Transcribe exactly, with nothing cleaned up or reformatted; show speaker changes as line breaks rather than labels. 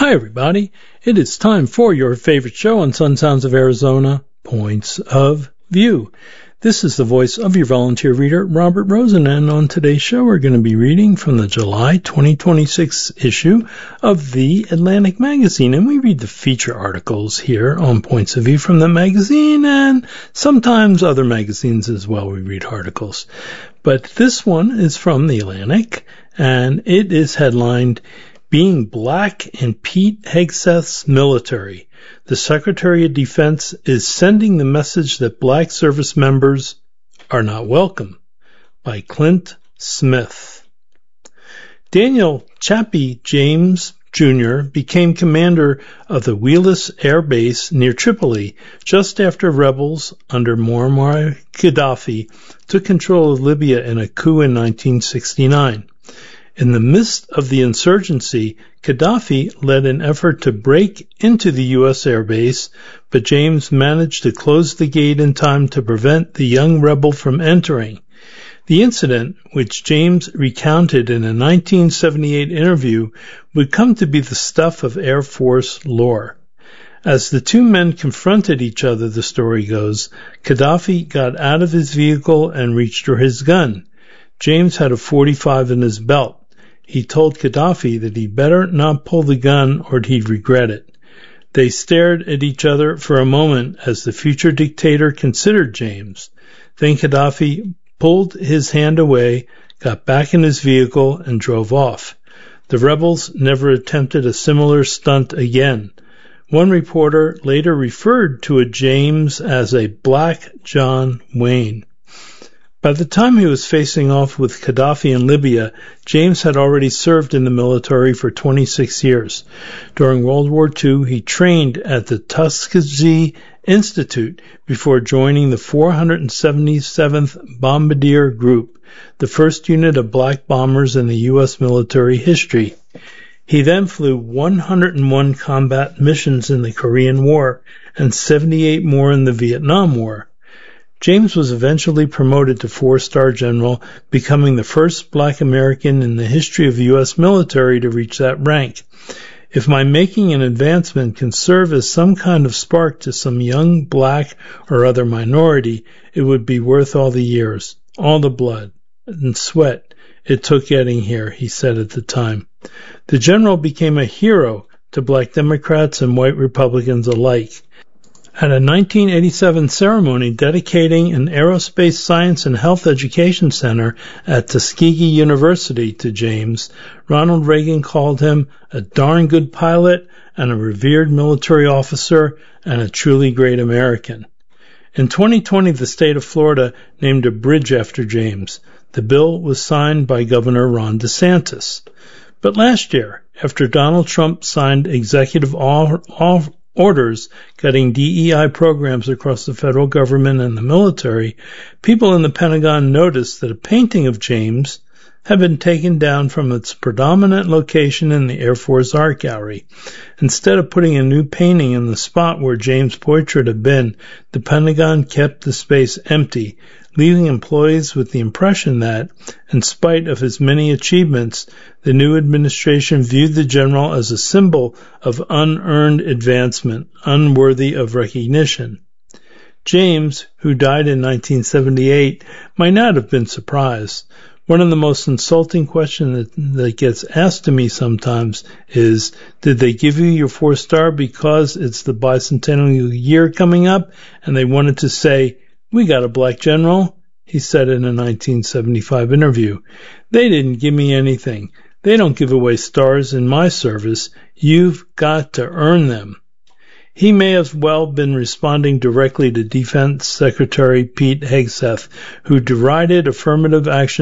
Hi, everybody. It is time for your favorite show on Sun Sounds of Arizona, Points of View. This is the voice of your volunteer reader, Robert Rosen, and on today's show we're going to be reading from the July twenty twenty-six issue of The Atlantic Magazine, and we read the feature articles here on Points of View from the magazine, and sometimes other magazines as well we read articles. But this one is from The Atlantic, and it is headlined, Being Black in Pete Hegseth's Military. The Secretary of Defense is sending the message that black service members are not welcome, by Clint Smith. Daniel Chappie James Junior became commander of the Wheelus Air Base near Tripoli just after rebels under Muammar Gaddafi took control of Libya in a coup in nineteen sixty-nine. In the midst of the insurgency, Gaddafi led an effort to break into the U S Air Base, but James managed to close the gate in time to prevent the young rebel from entering. The incident, which James recounted in a nineteen seventy-eight interview, would come to be the stuff of Air Force lore. As the two men confronted each other, the story goes, Gaddafi got out of his vehicle and reached for his gun. James had a forty-five in his belt. He told Gaddafi that he better not pull the gun or he'd regret it. They stared at each other for a moment as the future dictator considered James. Then Gaddafi pulled his hand away, got back in his vehicle, and drove off. The rebels never attempted a similar stunt again. One reporter later referred to a James as a Black John Wayne. By the time he was facing off with Gaddafi in Libya, James had already served in the military for twenty-six years. During World War Two, he trained at the Tuskegee Institute before joining the four hundred seventy-seventh Bombardier Group, the first unit of black bombers in the U S military history. He then flew one hundred one combat missions in the Korean War and seventy-eight more in the Vietnam War. James was eventually promoted to four-star general, becoming the first black American in the history of the U S military to reach that rank. If my making an advancement can serve as some kind of spark to some young black or other minority, it would be worth all the years, all the blood and sweat it took getting here, he said at the time. The general became a hero to black Democrats and white Republicans alike. At a nineteen eighty-seven ceremony dedicating an aerospace science and health education center at Tuskegee University to James, Ronald Reagan called him a darn good pilot and a revered military officer and a truly great American. In twenty twenty, the state of Florida named a bridge after James. The bill was signed by Governor Ron DeSantis. But last year, after Donald Trump signed executive all, all orders cutting D E I programs across the federal government and the military, people in the Pentagon noticed that a painting of James had been taken down from its predominant location in the Air Force Art Gallery. Instead of putting a new painting in the spot where James' portrait had been, the Pentagon kept the space empty, leaving employees with the impression that, in spite of his many achievements, the new administration viewed the general as a symbol of unearned advancement, unworthy of recognition. James, who died in nineteen seventy-eight, might not have been surprised. One of the most insulting questions that, that gets asked to me sometimes is, did they give you your four-star because it's the bicentennial year coming up and they wanted to say, we got a black general? He said in a nineteen seventy-five interview. They didn't give me anything. They don't give away stars in my service. You've got to earn them. He may as well have been responding directly to Defense Secretary Pete Hegseth, who derided affirmative action